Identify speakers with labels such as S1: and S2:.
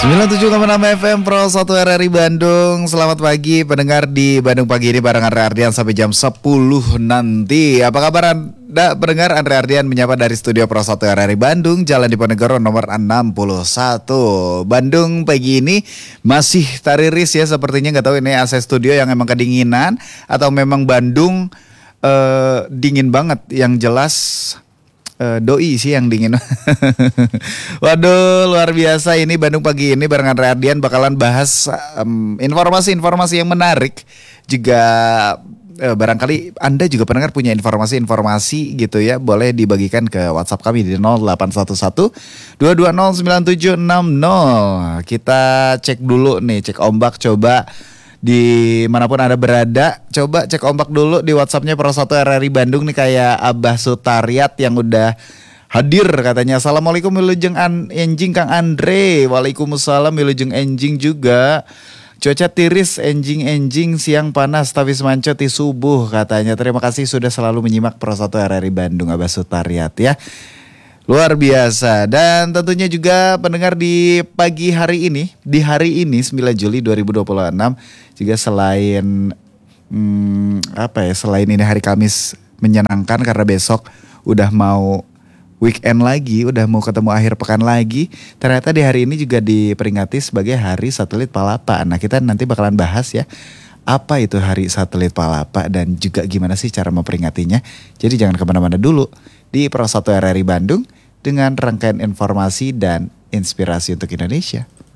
S1: 97,6 FM Pro 1 RRI Bandung. Selamat pagi pendengar di Bandung Pagi ini bareng Andre Ardian sampai jam 10 nanti. Apa kabar Anda pendengar? Andre Ardian menyapa dari studio Pro 1 RRI Bandung, Jalan Diponegoro nomor 61. Bandung pagi ini masih tariris ya, sepertinya nggak tahu ini AC studio yang emang kedinginan atau memang Bandung dingin banget. Yang jelas doi sih yang dingin. Waduh, luar biasa ini Bandung pagi ini bareng Andre Ardian bakalan bahas informasi-informasi yang menarik. Juga barangkali Anda juga pendengar punya informasi-informasi gitu ya, boleh dibagikan ke WhatsApp kami di 0811 220 9760. Kita cek dulu nih, cek ombak coba. Di manapun Anda berada, coba cek ombak dulu di WhatsAppnya Pro 1 RRI Bandung nih, kayak Abah Sutariat yang udah hadir katanya. Assalamualaikum wilujeng enjing Kang Andre. Waalaikumsalam wilujeng enjing juga. Cuaca tiris enjing siang panas tapi semanco ti subuh katanya. Terima kasih sudah selalu menyimak Pro 1 RRI Bandung Abah Sutariat ya. Luar biasa. Dan tentunya juga pendengar di pagi hari ini, di hari ini 9 Juli 2026 juga selain selain ini hari Kamis menyenangkan karena besok udah mau weekend lagi, udah mau ketemu akhir pekan lagi. Ternyata di hari ini juga diperingati sebagai Hari Satelit Palapa. Nah, kita nanti bakalan bahas ya, apa itu Hari Satelit Palapa dan juga gimana sih cara memperingatinya. Jadi jangan kemana-mana dulu di Pro 1 RRI Bandung dengan rangkaian informasi dan inspirasi untuk Indonesia.